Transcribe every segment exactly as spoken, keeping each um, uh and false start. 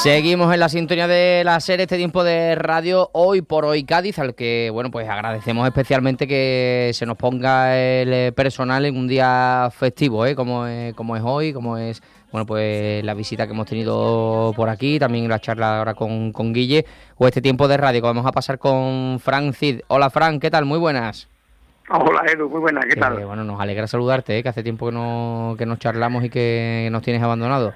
Seguimos en la sintonía de la serie, este tiempo de radio Hoy por Hoy Cádiz, al que, bueno, pues agradecemos especialmente que se nos ponga el personal en un día festivo, ¿eh? Como es, como es hoy, como es, bueno, pues la visita que hemos tenido por aquí, también la charla ahora con, con Guille, o este tiempo de radio que vamos a pasar con Fran Cid. Hola, Fran, ¿qué tal? Muy buenas. Hola, Edu, muy buenas, ¿qué tal? Eh, bueno, nos alegra saludarte, ¿eh? Que hace tiempo que, no, que nos charlamos y que nos tienes abandonado.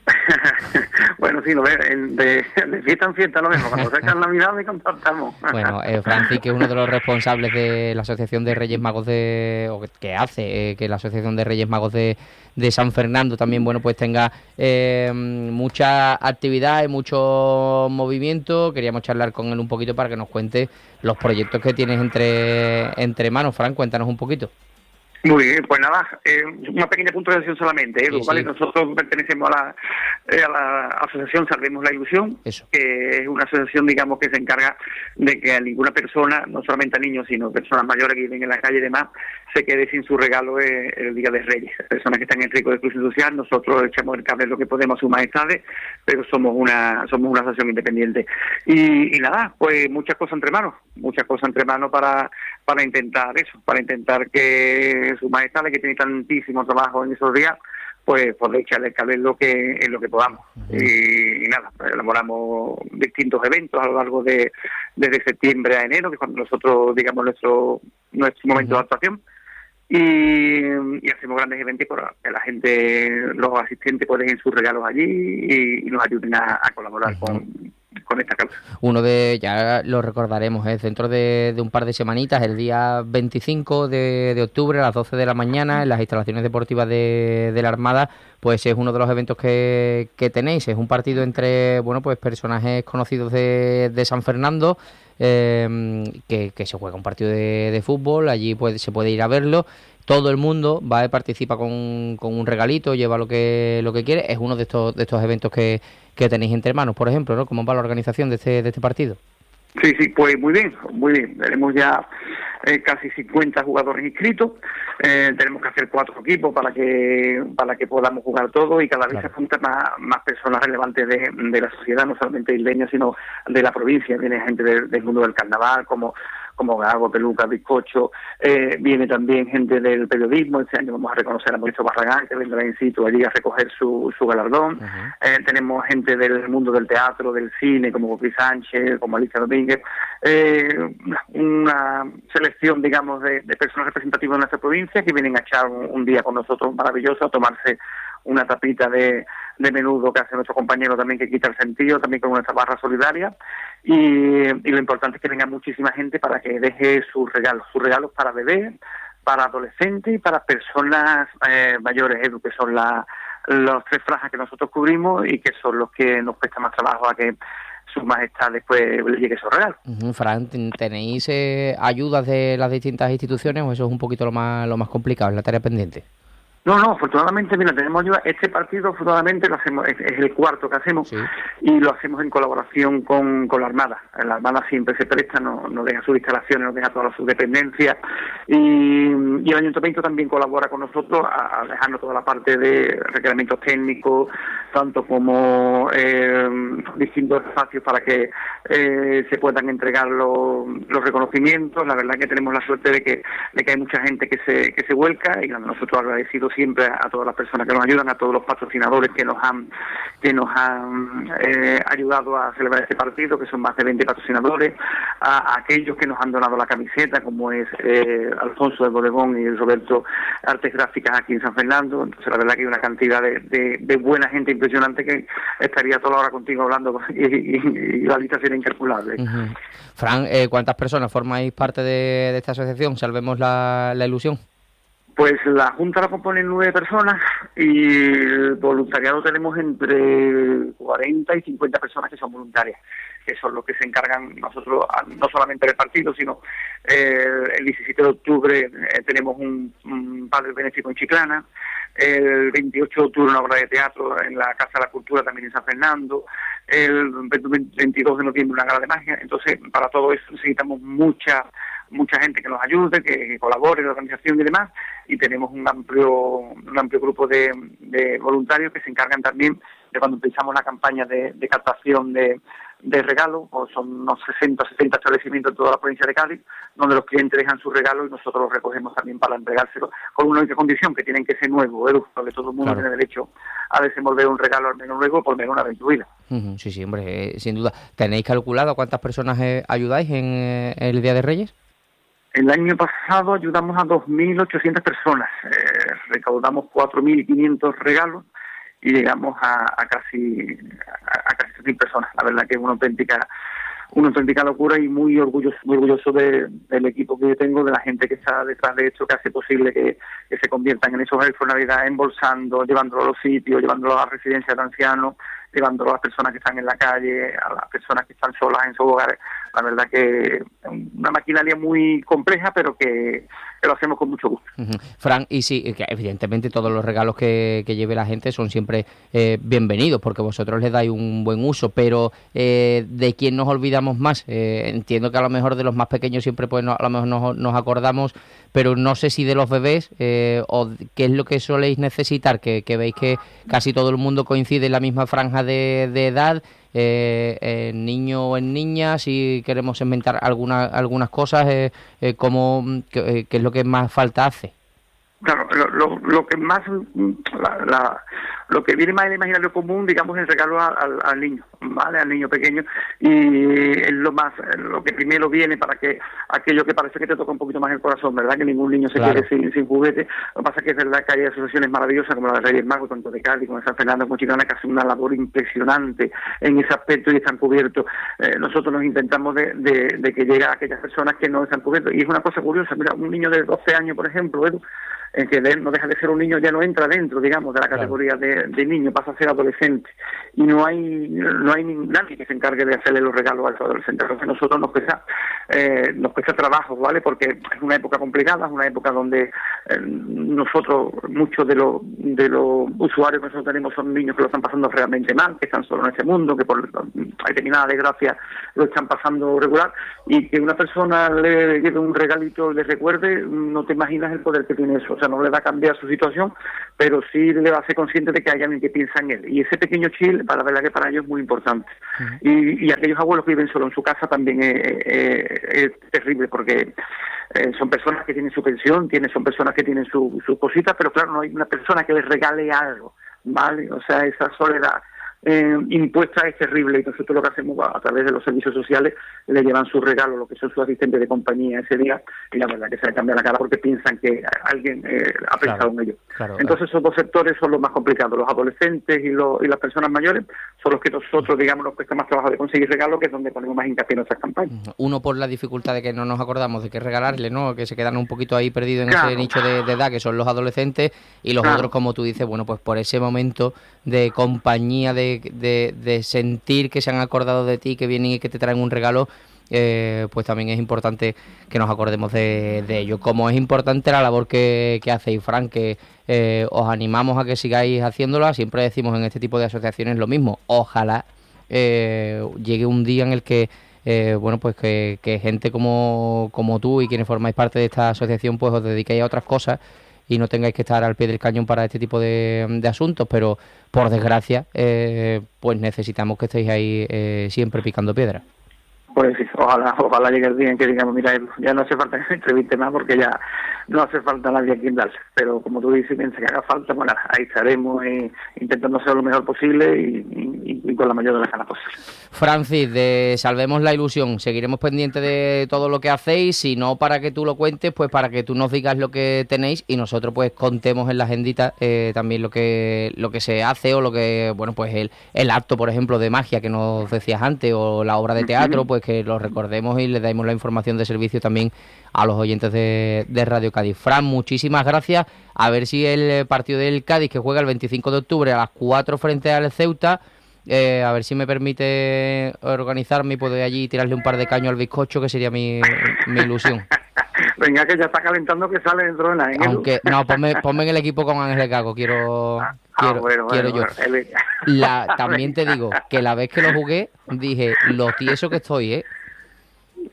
Bueno, sí, lo ves, de, de fiesta en fiesta lo mismo, cuando sacan Navidad me contactamos. Bueno, eh, Francis, que es uno de los responsables de la Asociación de Reyes Magos de, o que hace eh, que la Asociación de Reyes Magos de, de San Fernando también, bueno, pues tenga eh, mucha actividad y mucho movimiento. Queríamos charlar con él un poquito para que nos cuente los proyectos que tienes entre, entre manos. Fran, cuéntanos un poquito. Muy bien, pues nada, eh, una pequeña puntualización solamente, Edu, sí, ¿vale? sí. Nosotros pertenecemos a la, eh, a la asociación Salvemos la Ilusión, Eso. que es una asociación, digamos, que se encarga de que a ninguna persona, no solamente a niños, sino personas mayores que viven en la calle y demás, se quede sin su regalo eh, el Día de Reyes. Personas que están en riesgo de exclusión social, nosotros echamos el cable lo que podemos a sus majestades, pero somos una somos una asociación independiente. Y, y nada, pues muchas cosas entre manos, muchas cosas entre manos para para intentar eso, para intentar que sus majestades, que tienen tantísimo trabajo en esos días, pues poder echarle el cable en lo que en lo que podamos. Uh-huh. y, y nada, pues elaboramos distintos eventos a lo largo de desde septiembre a enero, que es cuando nosotros, digamos, nuestro nuestro momento uh-huh. de actuación. Y, y hacemos grandes eventos para que la gente, los asistentes, pues dejen sus regalos allí y, y nos ayuden a, a colaborar uh-huh. con, con esta causa. Uno de, ya lo recordaremos, ¿eh? dentro de, de un par de semanitas, el día veinticinco de, de octubre a las doce de la mañana, en las instalaciones deportivas de, de la Armada, pues es uno de los eventos que, que tenéis. Es un partido entre, bueno, pues personajes conocidos de, de San Fernando, eh, que, que se juega un partido de, de fútbol. Allí puede, se puede ir a verlo. Todo el mundo va y participa con, con un regalito, lleva lo que lo que quiere. Es uno de estos de estos eventos que, que tenéis entre manos, por ejemplo, ¿no? ¿Cómo va la organización de este de este partido? Sí, sí, pues muy bien, muy bien. Tenemos ya eh, casi cincuenta jugadores inscritos. Eh, tenemos que hacer cuatro equipos para que para que podamos jugar todos y cada vez claro. se juntan más, más personas relevantes de, de la sociedad, no solamente isleña, sino de la provincia. Viene gente de, del mundo del carnaval, como como Gago, Peluca, Bizcocho, eh, viene también gente del periodismo. Este año vamos a reconocer a Mauricio Barragán, que vendrá in situ allí a recoger su, su galardón. Uh-huh. Eh, tenemos gente del mundo del teatro, del cine, como Boqui Sánchez, como Alicia Domínguez, eh, una selección, digamos, de, de personas representativas de nuestra provincia que vienen a echar un, un día con nosotros maravilloso, a tomarse una tapita de, de menudo que hace nuestro compañero también, que quita el sentido, también con nuestra barra solidaria. Y, y lo importante es que venga muchísima gente para que deje sus regalos, sus regalos para bebés, para adolescentes y para personas eh, mayores, Edu, que son la, los tres franjas que nosotros cubrimos y que son los que nos cuesta más trabajo a que sus majestades pues le llegue esos regalos. Uh-huh. Fran, ¿tenéis eh, ayudas de las distintas instituciones o eso es un poquito lo más lo más complicado, es la tarea pendiente? No, no, afortunadamente, mira, tenemos ayuda. Este partido, afortunadamente, lo hacemos, es, es el cuarto que hacemos, sí. y lo hacemos en colaboración con, con la Armada. La Armada siempre se presta, nos no deja sus instalaciones, nos deja todas sus dependencias, y, y el Ayuntamiento también colabora con nosotros a, a dejarnos toda la parte de requerimientos técnicos, tanto como eh, distintos espacios para que eh, se puedan entregar los, los reconocimientos. La verdad que tenemos la suerte de que, de que hay mucha gente que se, que se vuelca, y nosotros agradecidos siempre a todas las personas que nos ayudan, a todos los patrocinadores que nos han que nos han eh, ayudado a celebrar este partido, que son más de veinte patrocinadores, a, a aquellos que nos han donado la camiseta, como es eh, Alfonso de Bodegón y Roberto Artes Gráficas aquí en San Fernando. Entonces la verdad que hay una cantidad de, de, de buena gente impresionante que estaría toda la hora contigo hablando y, y, y la lista sería incalculable. Uh-huh. Fran, eh, ¿cuántas personas formáis parte de, de esta asociación? Salvemos la, la ilusión. Pues la Junta la componen nueve personas y el voluntariado tenemos entre cuarenta y cincuenta personas que son voluntarias, que son los que se encargan nosotros, no solamente del partido, sino eh, el diecisiete de octubre eh, tenemos un, un padre benéfico en Chiclana, el veintiocho de octubre una obra de teatro en la Casa de la Cultura también en San Fernando, el veintidós de noviembre una gala de magia. Entonces, para todo eso necesitamos mucha mucha gente que nos ayude, que, que colabore en la organización y demás, y tenemos un amplio un amplio grupo de, de voluntarios que se encargan también de cuando empezamos la campaña de, de captación de, de regalos, pues son unos sesenta, setenta establecimientos en toda la provincia de Cádiz, donde los clientes dejan su regalo y nosotros los recogemos también para entregárselo, con una única condición, que tienen que ser nuevos, ¿eh? Porque todo el mundo claro. tiene derecho a desenvolver un regalo al menos nuevo, por menos una vez en tu vida. Uh-huh, sí, sí, hombre, eh, sin duda. ¿Tenéis calculado cuántas personas eh, ayudáis en eh, el Día de Reyes? El año pasado ayudamos a dos mil ochocientas personas, eh, recaudamos cuatro mil quinientos regalos y llegamos a, a casi a, a casi seis mil personas. La verdad que es una auténtica una auténtica locura y muy orgulloso muy orgulloso de, del equipo que yo tengo, de la gente que está detrás de esto, que hace posible que, que se conviertan en esos elfos de Navidad, embolsando, llevándolo a los sitios, llevándolo a las residencias de ancianos, llevándolo a las personas que están en la calle, a las personas que están solas en sus hogares. La verdad que es una maquinaria muy compleja, pero que, que lo hacemos con mucho gusto. Uh-huh. Fran, y sí, que evidentemente todos los regalos que, que lleve la gente son siempre eh, bienvenidos, porque vosotros les dais un buen uso, pero eh, ¿de quién nos olvidamos más? Eh, entiendo que a lo mejor de los más pequeños siempre pues no, a lo mejor nos, nos acordamos, pero no sé si de los bebés eh, o qué es lo que soléis necesitar, que, que veis que casi todo el mundo coincide en la misma franja de, de edad, eh, en niño o en niña, si queremos inventar alguna, algunas cosas, eh, eh, como, ¿qué es lo que más falta hace? Claro, lo, lo, lo que más, la, la, lo que viene más en el imaginario común, digamos, es el regalo al, al niño, ¿vale? Al niño pequeño, y es lo más, lo que primero viene para que aquello que parece que te toca un poquito más el corazón, ¿verdad? Que ningún niño se claro. quede sin, sin juguete. Lo que pasa es que es verdad que hay asociaciones maravillosas como la de Reyes Magos, tanto de Cádiz como de San Fernando, como Chiclana, que hacen una labor impresionante en ese aspecto y están cubiertos. Eh, nosotros nos intentamos de, de, de que llegue a aquellas personas que no están cubiertos. Y es una cosa curiosa, mira, un niño de doce años, por ejemplo, Edu, en que no deja de ser un niño, ya no entra dentro, digamos, de la categoría claro. de, de niño, pasa a ser adolescente, y no hay no hay nadie que se encargue de hacerle los regalos a los adolescentes. Entonces a nosotros nos cuesta eh, nos cuesta trabajo, ¿vale? Porque es una época complicada, es una época donde eh, nosotros, muchos de los de los usuarios que nosotros tenemos son niños que lo están pasando realmente mal, que están solo en este mundo, que por determinada desgracia lo están pasando regular, y que una persona le lleve un regalito, le recuerde, no te imaginas el poder que tiene eso. O sea, no le va a cambiar su situación, pero sí le va a hacer consciente de que hay alguien que piensa en él. Y ese pequeño chill, para la verdad que para ellos es muy importante. Uh-huh. Y, y aquellos abuelos que viven solo en su casa también es, es, es terrible, porque eh, son personas que tienen su pensión, tienen, son personas que tienen su, su cosita, pero claro, no hay una persona que les regale algo, ¿vale? O sea, esa soledad Eh, impuesta es terrible, y nosotros lo que hacemos a través de los servicios sociales, le llevan su regalo, lo que son sus asistentes de compañía ese día, y la verdad que se le cambia la cara porque piensan que alguien eh, ha pensado claro, en ellos. Claro, Entonces claro. esos dos sectores son los más complicados, los adolescentes y, los, y las personas mayores son los que nosotros, digamos, nos cuesta más trabajo de conseguir regalo, que es donde ponemos más hincapié en nuestras campañas. Uno por la dificultad de que no nos acordamos de qué regalarle, ¿no? Que se quedan un poquito ahí perdidos en claro. ese nicho de, de edad, que son los adolescentes, y los claro. otros, como tú dices, bueno, pues por ese momento de compañía, de De, de sentir que se han acordado de ti, que vienen y que te traen un regalo, eh, pues también es importante que nos acordemos de, de ello. Como es importante la labor que, que hacéis, Fran, que eh, os animamos a que sigáis haciéndola. Siempre decimos en este tipo de asociaciones lo mismo. Ojalá eh, llegue un día en el que eh, bueno, pues que, que gente como, como tú y quienes formáis parte de esta asociación, pues os dediquéis a otras cosas y no tengáis que estar al pie del cañón para este tipo de, de asuntos, pero por desgracia, eh, pues necesitamos que estéis ahí eh, siempre picando piedra. Pues sí, ojalá, ojalá llegue el día en que digamos, mira, ya no hace falta que me entreviste más porque ya no hace falta nadie a quien darse. Pero como tú dices, piensa que haga falta, bueno, ahí estaremos eh, intentando hacer lo mejor posible y, y, y con la mayor de las ganas posibles. Francis, de Salvemos la Ilusión, seguiremos pendientes de todo lo que hacéis, si no para que tú lo cuentes, pues para que tú nos digas lo que tenéis y nosotros pues contemos en la agendita eh, también lo que lo que se hace o lo que, bueno, pues el, el acto, por ejemplo, de magia que nos decías antes o la obra de teatro, pues que lo recordemos y le damos la información de servicio también a los oyentes de, de Radio Cádiz. Fran, muchísimas gracias. A ver si el partido del Cádiz, que juega el veinticinco de octubre a las cuatro frente al Ceuta, eh, a ver si me permite organizarme y poder allí tirarle un par de caños al bizcocho, que sería mi, mi ilusión. Venga, que ya está calentando, que sale dentro de la... Aunque, no, ponme, ponme en el equipo con Ángel Gago, quiero... Ah, quiero, ah, bueno, quiero bueno, yo. Bueno, la, también te digo que la vez que lo jugué, dije, lo tieso que estoy, ¿eh?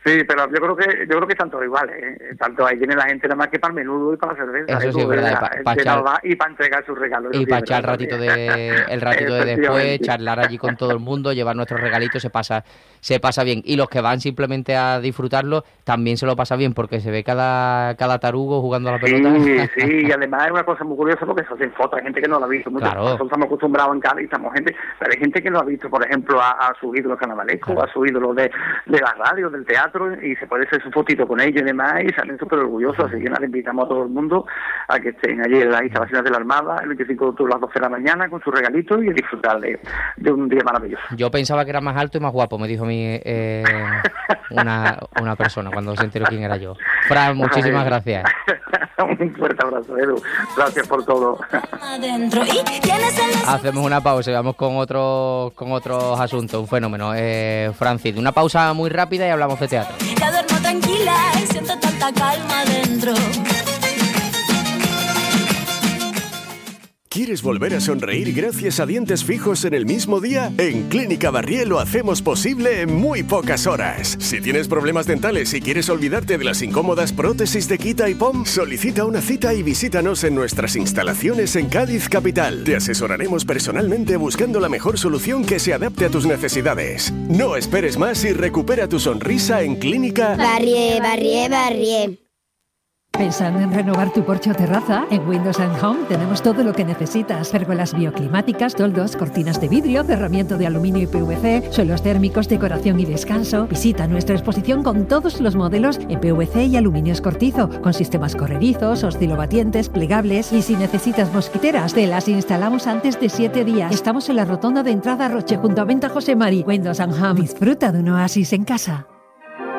Sí, pero yo creo que yo creo que están todos iguales, ¿eh? Tanto ahí tiene la gente nada más que para el menudo y para la cerveza. Eso sí es verdad. Y para pa echar, pa entregar sus regalos. Y para echar el ratito de el ratito de después, charlar allí con todo el mundo, llevar nuestros regalitos, se pasa se pasa bien. Y los que van simplemente a disfrutarlo también se lo pasa bien porque se ve cada cada tarugo jugando a la pelota. Sí, sí, y además es una cosa muy curiosa porque se hacen fotos, hay gente que no lo ha visto. Muchos, claro. Nosotros estamos acostumbrados en Cádiz, estamos gente, pero hay gente que no ha visto, por ejemplo, a, a sus ídolos carnavalescos, claro. a sus ídolos de, de la radio, del teatro, y se puede hacer su fotito con ellos y demás, y salen súper orgullosos, así que nada, invitamos a todo el mundo a que estén allí en las instalaciones de la Armada el veinticinco de octubre a las doce de la mañana con sus regalitos y a disfrutar de, de un día maravilloso. Yo pensaba que era más alto y más guapo, me dijo mi eh, una, una persona cuando se enteró quién era yo. Fran, muchísimas gracias. Un fuerte abrazo, Edu. Gracias por todo. Hacemos una pausa y vamos con otros con otros asuntos, un fenómeno. Eh, Francis, una pausa muy rápida y hablamos de teatro. Ya duermo tranquila y siento tanta calma dentro. ¿Quieres volver a sonreír gracias a dientes fijos en el mismo día? En Clínica Barrié lo hacemos posible en muy pocas horas. Si tienes problemas dentales y quieres olvidarte de las incómodas prótesis de quita y pom, solicita una cita y visítanos en nuestras instalaciones en Cádiz capital. Te asesoraremos personalmente buscando la mejor solución que se adapte a tus necesidades. No esperes más y recupera tu sonrisa en Clínica Barrié, Barrié, Barrié. ¿Pensando en renovar tu porche o terraza? En Windows and Home tenemos todo lo que necesitas. Pérgolas bioclimáticas, toldos, cortinas de vidrio, cerramiento de aluminio y P V C, suelos térmicos, decoración y descanso. Visita nuestra exposición con todos los modelos en P V C y aluminio escortizo, con sistemas correrizos, oscilobatientes, plegables. Y si necesitas mosquiteras, te las instalamos antes de siete días. Estamos en la rotonda de entrada a Roche, junto a Venta José Mari. Windows and Home. Disfruta de un oasis en casa.